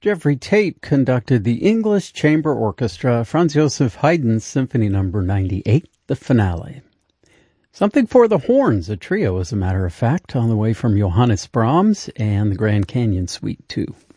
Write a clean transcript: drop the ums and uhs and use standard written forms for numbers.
Jeffrey Tate conducted the English Chamber Orchestra, Franz Joseph Haydn's Symphony No. 98, the finale. Something for the Horns, a trio as a matter of fact, on the way from Johannes Brahms and the Grand Canyon Suite 2.